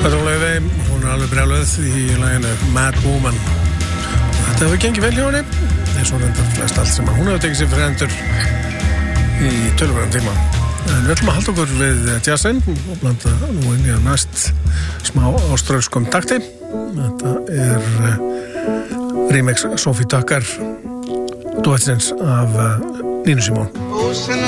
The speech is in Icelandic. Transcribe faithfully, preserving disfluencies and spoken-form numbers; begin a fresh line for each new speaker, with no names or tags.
Katrín Laufey, hún er alveg brjáluð í laginu Mad Woman. Þetta hefur gengið vel hjá henni, eins og reyndar flest allt sem hún hefur tekið sér fyrir hendur í töluverðan tíma. En við ætlum að halda okkur við jazzinn og blanda nú inn í að næst smá áströlskum takti. Þetta er remix Sophie Tucker duettsins af Nínu Simone.